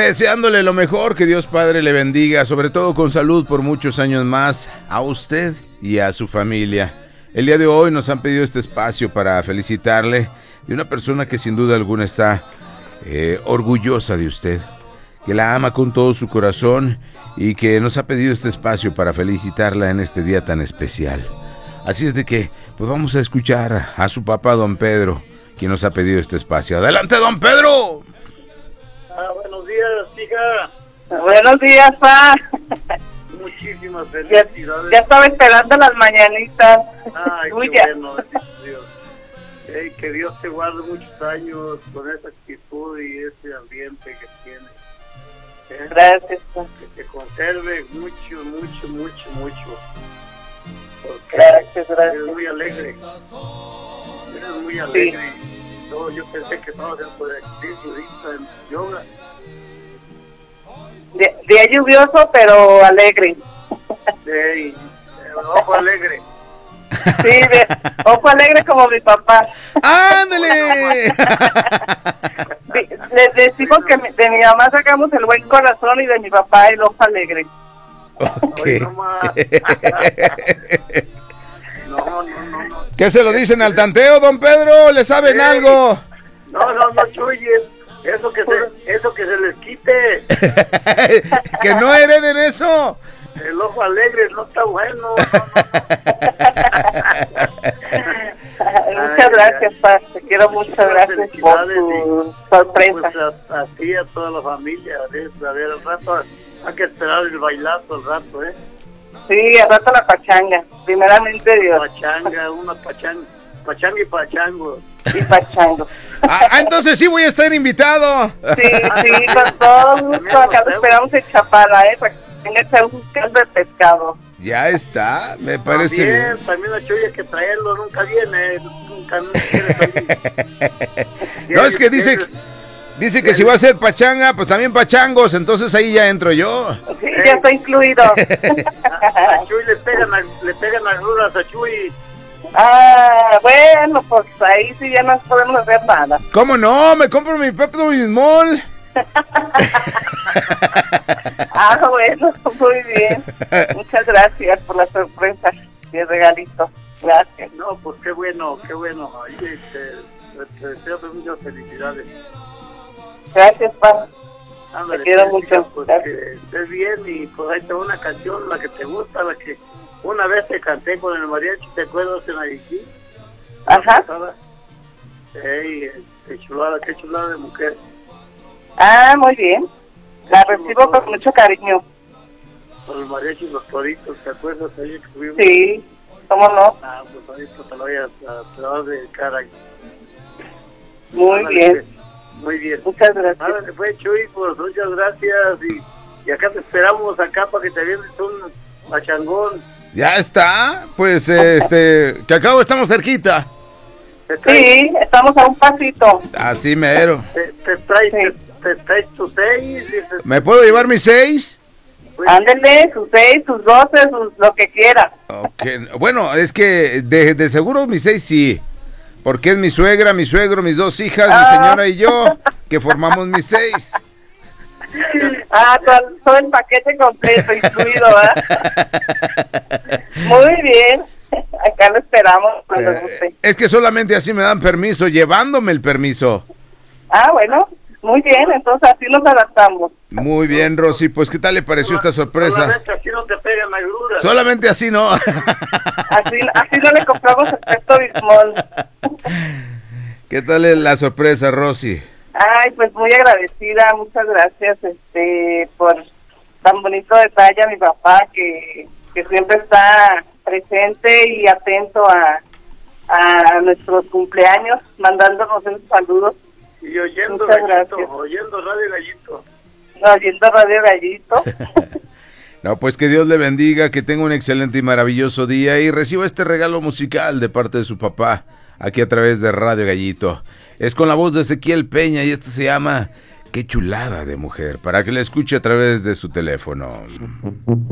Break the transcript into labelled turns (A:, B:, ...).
A: deseándole lo mejor, que Dios Padre le bendiga, sobre todo con salud por muchos años más, a usted y a su familia. El día de hoy nos han pedido este espacio para felicitarle de una persona que sin duda alguna está orgullosa de usted, que la ama con todo su corazón y que nos ha pedido este espacio para felicitarla en este día tan especial. Así es de que, pues vamos a escuchar a su papá, don Pedro, quien nos ha pedido este espacio. ¡Adelante, don Pedro!
B: Buenos días, hija.
C: Buenos días, pa.
B: Muchísimas felicidades.
C: Ya estaba esperando las mañanitas.
B: Ay,
C: Tuya.
B: qué bueno, Dios. Que Dios te guarde muchos años con esa actitud y ese ambiente que tienes.
C: Gracias, pa.
B: Que te conserve mucho. Porque
C: Gracias.
B: eres muy alegre. Eres muy alegre.
C: Sí.
B: No, yo pensé que estabas en tu ejercicio ahorita en yoga.
C: Día lluvioso, pero alegre.
B: Sí, ojo alegre.
C: Sí, ojo alegre como mi papá.
A: ¡Ándale!
C: Les decimos que de mi mamá sacamos el buen corazón y de mi papá el ojo alegre.
A: Ok.
B: Hoy nomás. No.
A: ¿Qué se lo dicen al tanteo, don Pedro? ¿Le saben
B: Sí.
A: algo?
B: No, Chuyes. Eso que se les quite.
A: Que no hereden eso.
B: El ojo alegre no está bueno.
C: Muchas gracias, pa. Te quiero mucho. Gracias por tu sorpresa.
B: Pues a ti y a toda la familia. A ver, al rato hay que esperar el bailazo al rato, ¿eh?
C: Sí, al rato la pachanga. Primeramente Dios.
B: Pachanga y pachango.
C: Y pachango.
A: Entonces sí voy a estar invitado.
C: Sí, con todo gusto. Acá te esperamos en Chapala, para que tengas un caldo de pescado.
A: Ya está, me parece bien.
B: También la Chuya que traerlo nunca viene. Nunca quiere salir.
A: No, es que dice que si va a ser pachanga, pues también pachangos, entonces ahí ya entro yo.
C: Sí, ya está incluido.
B: A Chuy le pegan agruras a Chuy.
C: Bueno, pues ahí sí ya no podemos hacer nada.
A: ¿Cómo no? Me compro mi Pepto Bismol.
C: Bueno, muy bien. Muchas gracias por la sorpresa y el regalito. Gracias.
B: No, pues qué bueno. Ahí te deseo muchas felicidades.
C: Gracias, pa.
B: Ándale,
C: te quiero mucho.
B: Pues
C: Gracias.
B: que estés bien y pues ahí te va una canción, la que te gusta, la que una vez te canté con el mariachi, ¿te acuerdas en Haití?
C: Ajá.
B: Qué chulada de mujer.
C: Muy bien. La recibo con mucho cariño.
B: Con el mariachi y los toritos, ¿te acuerdas ahí que estuvimos?
C: Sí, ¿cómo no?
B: Pues ahorita te lo vas a dedicar ahí.
C: Muy bien.
B: Muy bien.
C: Muchas gracias.
B: Ándale, pues, Chuy, pues muchas gracias. Y acá te esperamos acá para que te vienes un pachangón.
A: Ya está, pues que acabo estamos cerquita.
C: Sí, estamos a un pasito.
A: Así mero.
B: Te traes tus 6.
A: ¿Me puedo llevar mis 6?
C: Ándele, sus 6, sus 12, lo que quiera.
A: Okay. Bueno, es que de seguro mis 6 sí. Porque es mi suegra, mi suegro, mis 2 hijas, mi señora y yo, que formamos mis 6.
C: Todo el paquete completo incluido, ¿verdad? Muy bien. Acá lo esperamos cuando guste.
A: Es que solamente así me dan permiso, llevándome el permiso.
C: Bueno, muy bien, entonces así nos adaptamos.
A: Muy bien, Rosy, pues ¿qué tal le pareció esta sorpresa?
B: Solamente así no te pegan agruras.
A: Solamente así no.
C: Así no le compramos el Pepto Bismol.
A: ¿Qué tal es la sorpresa, Rosy?
C: Pues muy agradecida, muchas gracias por tan bonito detalle a mi papá que siempre está presente y atento a nuestros cumpleaños, mandándonos esos saludos.
B: Y oyendo
C: Muchas
B: Gallito,
C: gracias.
B: oyendo Radio Gallito.
C: Oyendo Radio Gallito.
A: No, pues que Dios le bendiga, que tenga un excelente y maravilloso día y reciba este regalo musical de parte de su papá, aquí a través de Radio Gallito. Es con la voz de Ezequiel Peña y esto se llama Qué chulada de mujer, para que la escuche a través de su teléfono.